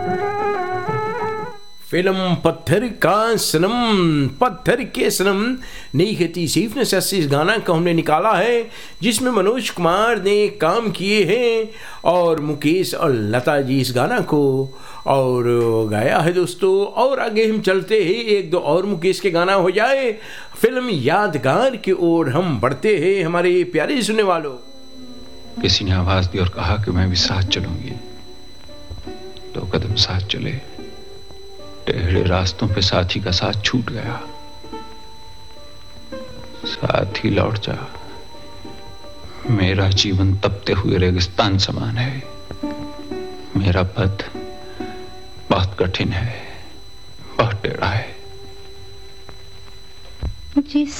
Film पत्थर का सनम, पत्थर के सनम नई खेती सीफने से इस गाना को हमने निकाला है, जिसमें मनोज कुमार ने काम किए हैं और मुकेश और लता जी इस गाना को और गाया है दोस्तों। और आगे हम चलते हैं, एक दो और मुकेश के गाना हो जाए, फिल्म यादगार की ओर हम बढ़ते हैं हमारे प्यारे सुनने वालों। किसी ने आवाज दी और कहा कि मैं भी साथ चलूंगी। 2 कदम साथ चले, टेढ़े रास्तों पे साथी का साथ छूट गया। साथ ही लौट जा, मेरा जीवन तपते हुए रेगिस्तान समान है। मेरा पथ बहुत कठिन है, बहुत टेढ़ा है। जिस